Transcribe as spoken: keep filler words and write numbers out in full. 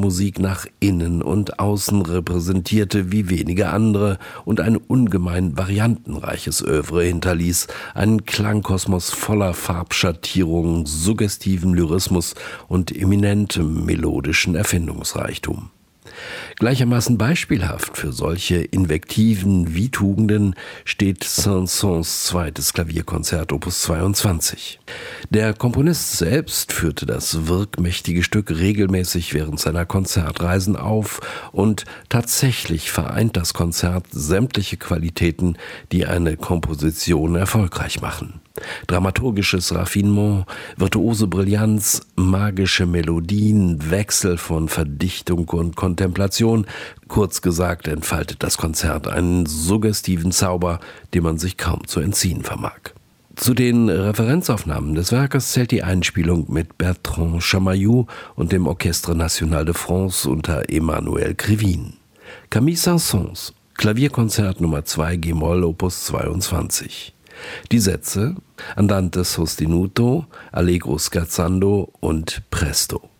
Musik nach innen und außen repräsentierte wie wenige andere und ein ungemein variantenreiches Œuvre hinterließ, einen Klangkosmos voller Farbschattierung, suggestiven Lyrismus und eminentem melodischen Erfindungsreichtum. Gleichermaßen beispielhaft für solche Invektiven wie Tugenden steht Saint-Saëns zweites Klavierkonzert Opus zweiundzwanzig. Der Komponist selbst führte das wirkmächtige Stück regelmäßig während seiner Konzertreisen auf und tatsächlich vereint das Konzert sämtliche Qualitäten, die eine Komposition erfolgreich machen. Dramaturgisches Raffinement, virtuose Brillanz, magische Melodien, Wechsel von Verdichtung und Kontemplation. Kurz gesagt entfaltet das Konzert einen suggestiven Zauber, dem man sich kaum zu entziehen vermag. Zu den Referenzaufnahmen des Werkes zählt die Einspielung mit Bertrand Chamayou und dem Orchestre National de France unter Emmanuel Krivine. Camille Saint-Saëns, Klavierkonzert Nummer zwei G-Moll Opus zweiundzwanzig. Die Sätze Andante sostenuto, Allegro scherzando und Presto.